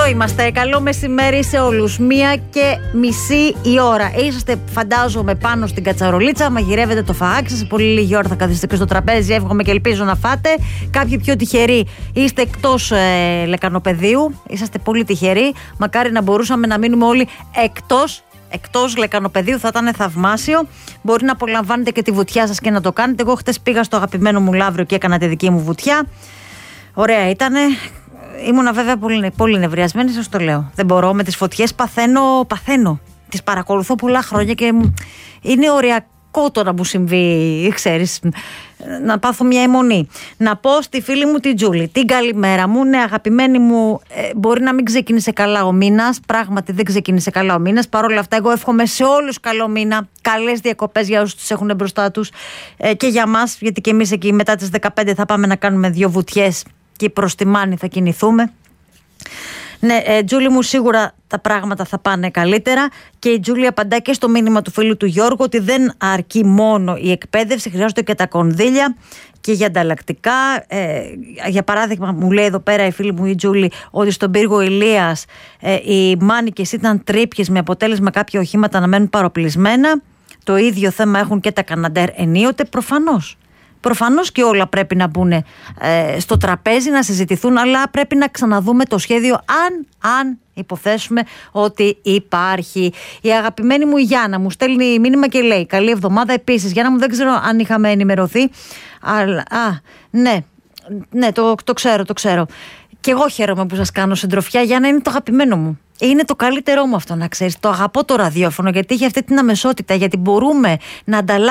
Εδώ είμαστε. Καλό μεσημέρι σε όλους. 1:30 η ώρα. Είσαστε, φαντάζομαι, πάνω στην κατσαρολίτσα. Μαγειρεύετε το φαάκι σας. Σε πολύ λίγη ώρα θα καθίσετε και στο τραπέζι. Εύχομαι και ελπίζω να φάτε. Κάποιοι πιο τυχεροί είστε εκτός λεκανοπεδίου. Είσαστε πολύ τυχεροί. Μακάρι να μπορούσαμε να μείνουμε όλοι εκτός λεκανοπεδίου, θα ήταν θαυμάσιο. Μπορεί να απολαμβάνετε και τη βουτιά σας και να το κάνετε. Εγώ χτες πήγα στο αγαπημένο μου Λαύριο και έκανα τη δική μου βουτιά. Ωραία ήτανε. Ήμουνα βέβαια πολύ νευριασμένη, σας το λέω. Δεν μπορώ, με τις φωτιές παθαίνω. Τις παρακολουθώ πολλά χρόνια και είναι οριακό το να μου συμβεί, ξέρεις, να πάθω μια αιμονή. Να πω στη φίλη μου την Τζούλη, την καλημέρα μου. Ναι, αγαπημένη μου, μπορεί να μην ξεκίνησε καλά ο μήνας. Πράγματι δεν ξεκίνησε καλά ο μήνας. Παρ' όλα αυτά, εγώ εύχομαι σε όλους καλό μήνα. Καλές διακοπές για όσους τους έχουν μπροστά τους και για μας, γιατί και εμείς εκεί μετά τις 15 θα πάμε να κάνουμε 2 βουτιές και προς τη Μάνη θα κινηθούμε. Ναι, Τζούλη μου, σίγουρα τα πράγματα θα πάνε καλύτερα. Και η Τζούλη απαντά και στο μήνυμα του φίλου του Γιώργου ότι δεν αρκεί μόνο η εκπαίδευση, χρειάζονται και τα κονδύλια και για ανταλλακτικά. Για παράδειγμα, μου λέει εδώ πέρα η φίλη μου η Τζούλη ότι στον πύργο Ηλίας οι μάνικες ήταν τρύπιες, με αποτέλεσμα κάποια οχήματα να μένουν παροπλισμένα. Το ίδιο θέμα έχουν και τα Καναντέρ ενίοτε. Προφανώς και όλα πρέπει να μπουν στο τραπέζι, να συζητηθούν, αλλά πρέπει να ξαναδούμε το σχέδιο αν υποθέσουμε ότι υπάρχει. Η αγαπημένη μου η Γιάννα μου στέλνει μήνυμα και λέει καλή εβδομάδα επίσης. Γιάννα μου, δεν ξέρω αν είχαμε ενημερωθεί, αλλά ναι, το ξέρω. Και εγώ χαίρομαι που σας κάνω συντροφιά. Γιάννα, είναι το αγαπημένο μου. Είναι το καλύτερό μου αυτό, να ξέρεις. Το αγαπώ το ραδιόφωνο γιατί έχει αυτή την αμεσότητα, γιατί μπορούμε να ανταλλάξουμε